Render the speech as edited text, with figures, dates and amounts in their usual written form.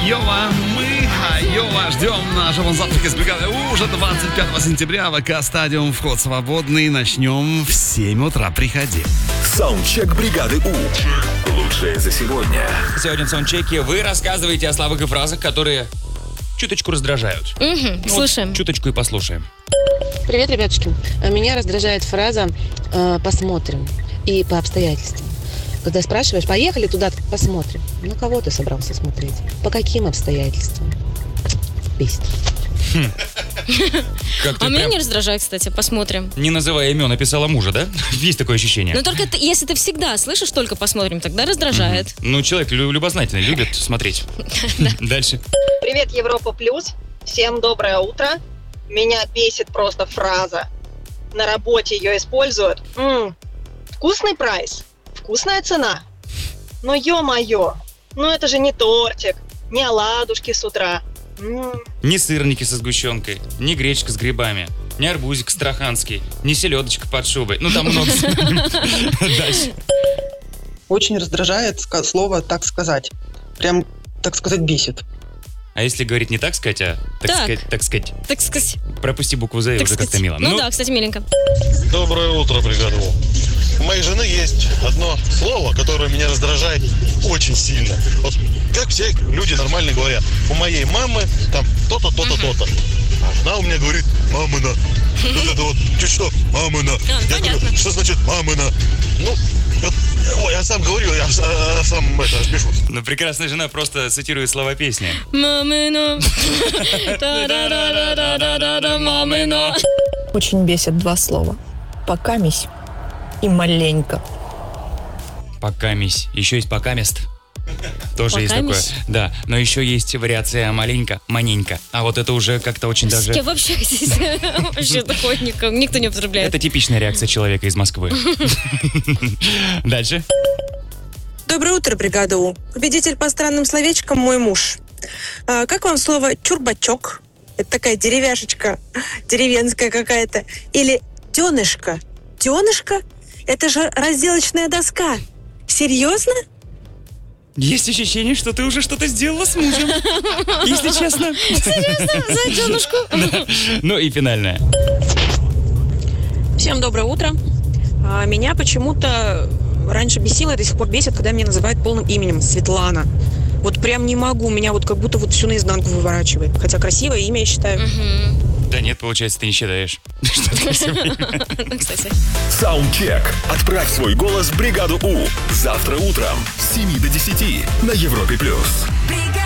Айова. Мы Айова ждем на живом завтраке с бригадой уже 25 сентября. ВК Стадиум, вход свободный. Начнем в 7 утра. Приходи. Саундчек бригады У. Лучшее за сегодня. Сегодня в саундчеке вы рассказываете о словах и фразах, которые чуточку раздражают. Слушаем. Чуточку и послушаем. Привет, ребятушки. Меня раздражает фраза «посмотрим» и «по обстоятельствам». Когда спрашиваешь, поехали туда, посмотрим. Ну, кого ты собрался смотреть? По каким обстоятельствам? Бесит. Как ты А меня прям, не раздражает, кстати, посмотрим. не называя имен, описала мужа, да? Есть такое ощущение. Но только если ты всегда слышишь только посмотрим, тогда раздражает. Ну, человек любознательный, любит смотреть. Дальше. Привет, Европа Плюс. Всем доброе утро. Меня бесит просто фраза. На работе ее используют. Вкусный прайс. Вкусная цена. Но ё-моё. Ну это же не тортик. Не оладушки с утра. Не сырники со сгущенкой, не гречка с грибами, не арбузик астраханский, не селедочка под шубой. Ну, там много. Дальше. Очень раздражает слово «так сказать». Прям, так сказать, бесит. А если говорить не так сказать, а так сказать, Так сказать. пропусти букву «з» и уже как-то мило. Ну да, кстати, миленько. Доброе утро, бригада У. У моей жены есть одно слово, которое меня раздражает очень сильно. Вот как все люди нормально говорят. У моей мамы там то-то, то-то, то-то. А жена у меня говорит «мамына». Вот это вот, чуть что, «мамына». Я говорю, что значит «мамына»? Ну, вот, я сам говорю, я сам спешусь. Ну, прекрасная жена просто цитирует слова песни. Мамина. Та-да-да-да-да-да-да, мамина. Очень бесит два слова. Покамись и маленько. Покамись. Еще есть покамест. Тоже есть такое. Покамись? Да, но еще есть вариация маленько, маненько. А вот это уже как-то очень С даже... кем вообще здесь? Вообще такое никто не употребляет. Это типичная реакция человека из Москвы. Дальше. Доброе утро, бригада У. Победитель по странным словечкам мой муж. Как вам слово «чурбачок»? Это такая деревяшечка, деревенская какая-то. Или «тёнышко». «Тёнышко»? Это же разделочная доска. Серьезно? Есть ощущение, что ты уже что-то сделала с мужем. Если честно. Серьезно? За тёнушку? Ну и финальное. Всем доброе утро. Меня почему-то раньше бесило и до сих пор бесит, когда меня называют полным именем Светлана. Вот прям не могу, меня вот как будто вот всю наизнанку выворачивает. Хотя красивое имя, я считаю. Да нет, получается, ты не считаешь. Что это красивое имя. Кстати. Саундчек. Отправь свой голос в бригаду У. Завтра утром с 7 до 10 на Европе+.